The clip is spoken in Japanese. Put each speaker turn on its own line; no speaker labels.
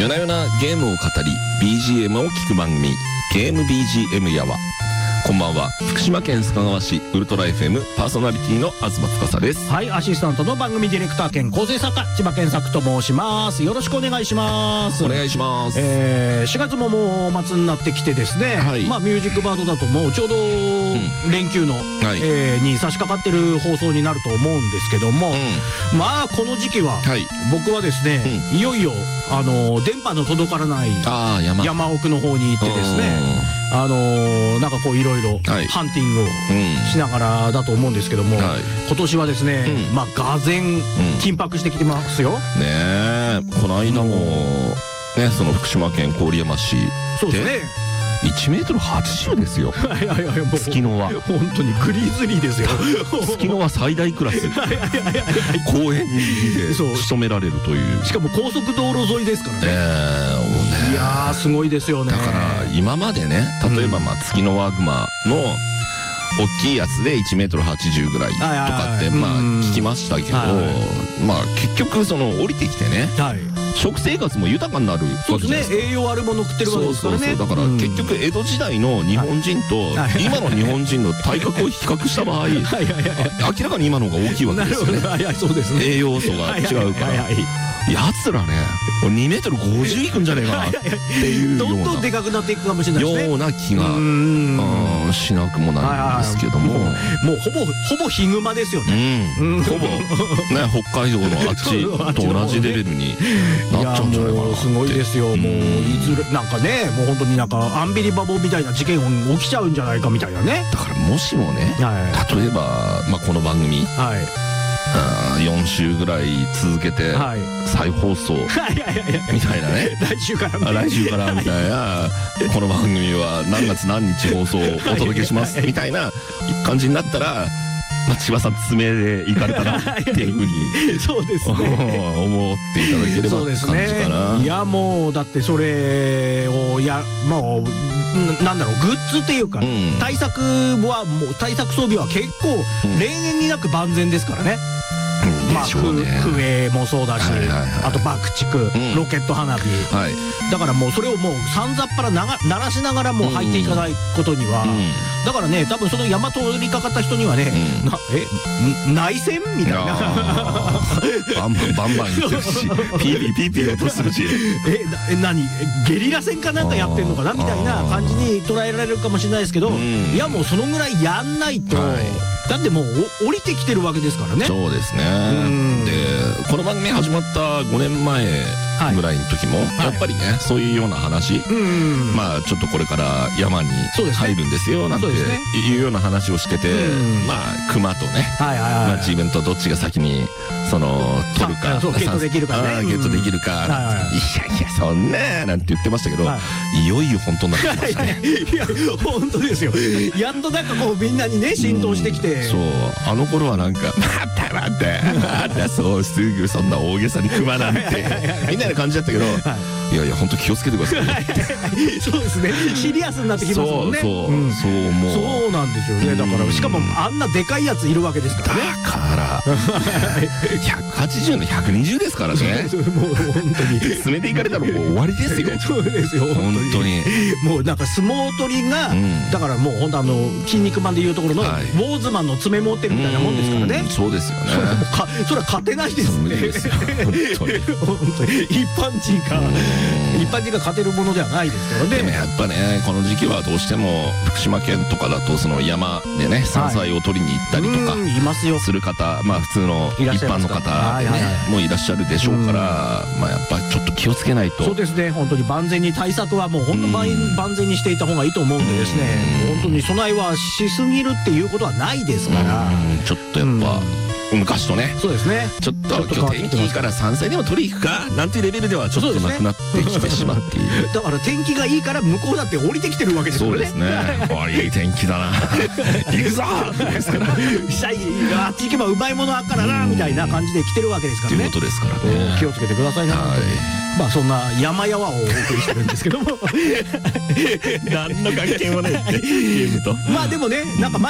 夜な夜なゲームを語り BGM を聞く番組ゲーム BGM やわ。こんばんは、福島県須賀川市ウルトラ FM パーソナリティの東司です。
はい、アシスタントの番組ディレクター兼構成作家千葉健作と申します。よろしくお願いします。
お願いします。
4月ももう末になってきてですね、はい、まあミュージックバードだともうちょうど連休の、はい、に差し掛かってる放送になると思うんですけども、まあこの時期は、はい、僕はですね、いよいよ電波の届かない山奥の方に行ってですね、なんかこういろいろハンティングをしながらだと思うんですけども、今年はですね、まあがぜん緊迫してきてますよ。
ねえ、この間もね、その福島県郡山市で
そうですね、
1m80ですよ。月野は
本当にグリズリーですよ。
月野は最大クラス公園で仕留められるという、
しかも高速道路沿いですからね。いやーすごいですよね。
だから今までね、例えばまあツキノワグマの大きいやつで 1m80 ぐらいとかってまあ聞きましたけど、まあ結局その降りてきてね、食生活も豊かになるわけじゃないですか。
栄養あるもの食ってるわけですからね。
だから結局江戸時代の日本人と今の日本人の体格を比較した場合、明らかに今の方が大きいわけですよね。栄養素が違うから。やつらね、2m50いくんじゃねえかなっていうような、
どんどんでかくなっていくかもしれないですね。
ような気がしなくもないんですけども、
もうほぼヒグマですよね。
ほぼね、北海道のあっちと同じレベルになっちゃうんじゃないかな。
すごいですよ。もういずれなんかね、もう本当になんかアンビリバボーみたいな事件起きちゃうんじゃないかみたいなね。
だからもしもね、例えばまあこの番組4週ぐらい続けて再放送みたいなね、
来週から
みたいな、この番組は何月何日放送をお届けしますみたいな感じになったら、まあ千葉さん爪でいかれたなっていうふうに
そうですね、
思っていただければって感じかな。
いやもうだってそれをもうなんだろう、グッズっていうか対策はもう対策装備は結構例年になく万全ですからね。まあ笛もそうだし、あと爆竹、ロケット花火、だからもうそれをもうさんざっぱら鳴らしながらもう入っていかないことには、だからね、多分その山通りかかった人にはね、内戦みたいな、
バンバン言ってるし、ピーピー落とするし、
何ゲリラ戦かなんかやってんのかなみたいな感じに捉えられるかもしれないですけど、いやもうそのぐらいやんないと、だってもう降りてきてるわけですからね。
そうですね。でこの番組始まった5年前ぐらいの時もやっぱりね、そういうような話、まあちょっとこれから山に入るんですよなんていうような話をしてて、まあ熊とね、自分とどっちが先にその取るか
ゲットできるかね、
ゲットできるか、いやそんななんて言ってましたけど、いよいよ本当になってきましたね。
いや本当ですよ。やっとなんかこうみんなにね浸透してきて、
そう、あの頃はなんか待ってそうすぐそんな大げさに熊なんてみたいな感じだったけど、いやいや本当気をつけてください。
そうですね、シリアスになってきますもんね。
そう
なんですよね。だからしかもあんなでかいやついるわけですからね。
だから180の120ですからね。
もう本当に
詰めていかれたらもう終わりですよ。
そうですよ
本当に。も
うなんか相撲取りがだからもう本当筋肉マンでいうところのウォーズマンの爪持ってるみたいなもんですからね。
そうですよね。
それは勝てないですね。本当に一般人が勝てるものではないですからね。
でもやっぱね、この時期はどうしても福島県とかだとその山でね山菜を取りに行ったりとかする方、まあ普通の一般の方もいらっしゃるでしょうから、まあやっぱちょっと気をつけないと。
そうですね、本当に万全に対策はもう本当万全にしていた方がいいと思うんでですね、本当に備えはしすぎるっていうことはないですから、
ちょっとやっぱ昔とね、
そうですね、
ちょっと今日天気いいから山菜でも取り行くかなんていうレベルではちょっとなくなってきてしまっている。
だから天気がいいから向こうだって降りてきてるわけですからね。
そうですね。いい天気だな。行くぞですから。
あっち行けばうまいものあっからなみたいな感じで来てるわけですからね。
ということですからね。
気をつけてくださいな。まあそんな山々をお送りしてるんですけども、
何の関係もないゲームと。
まあでもね、なんか